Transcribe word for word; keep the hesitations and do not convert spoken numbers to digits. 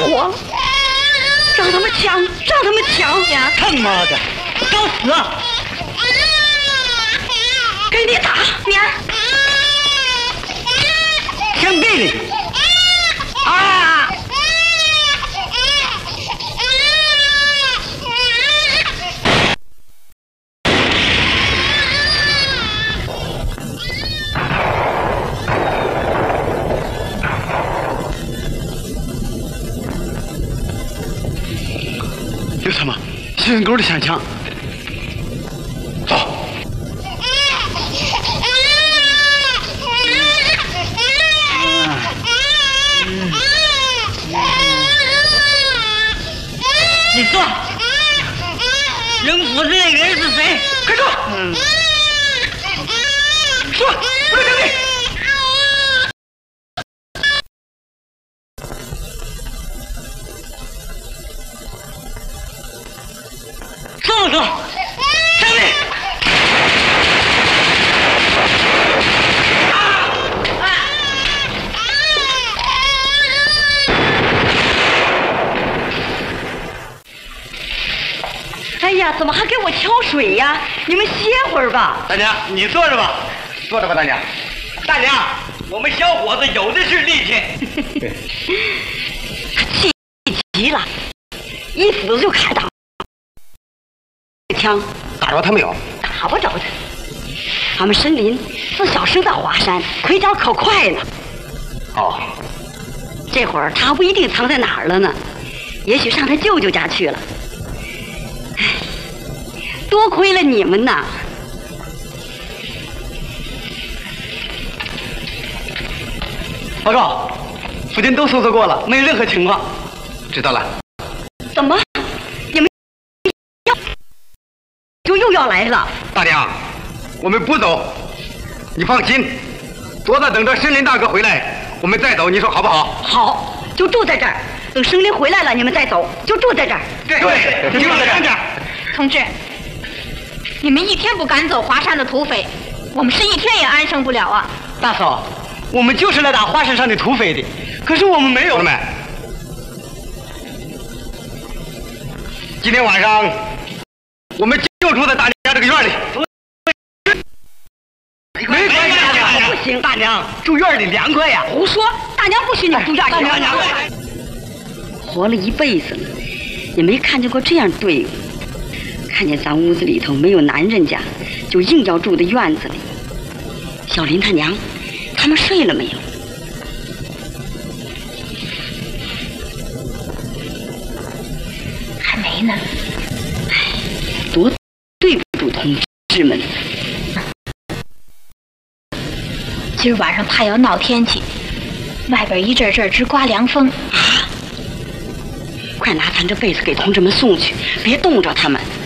活，让他们抢，让他们抢！ 他妈的，找死啊！ 给你打，娘！ 枪毙你！ 啊！ 有什么？新人沟的响枪。走。你说，扔斧子那个人是谁？快说！嗯，说，不能等你。说不说？等你。 哎呀，怎么还给我挑水呀？你们歇会儿吧。 大娘，你坐着吧，坐着吧，大娘。大娘，我们小伙子有的是力气。 他气急了，一斧子就砍倒。枪打着他没有？ 打不着他。俺们森林自小生在华山，腿脚可快了。 哦， 这会儿他不一定藏在哪儿了呢，也许上他舅舅家去了。多亏了你们呐！ 报告，附近都搜索过了，没有任何情况。知道了。 怎么？你们要就又要来了？ 大娘，我们不走，你放心，坐着等着森林大哥回来，我们再走，你说好不好？ 好，就住在这儿，等森林回来了，你们再走，就住在这儿。 对对，就住在这儿。 同志。你们一天不赶走华山的土匪，我们是一天也安生不了啊！ 大嫂，我们就是来打华山上的土匪的，可是我们没有。同志们，今天晚上我们就住在大娘家这个院里。没关系，大娘， 不行， 大娘住院里凉快呀！ 胡说，大娘不许你们住院里。 大娘，娘， 活了一辈子了，也没看见过这样队伍。看见咱屋子里头没有男人家，就硬要住在院子里。小林他娘，他们睡了没有？ 还没呢。 哎，多对不住同志们。 今儿晚上怕要闹天气，外边一阵阵直刮凉风。 啊！快拿咱这被子给同志们送去，别冻着他们。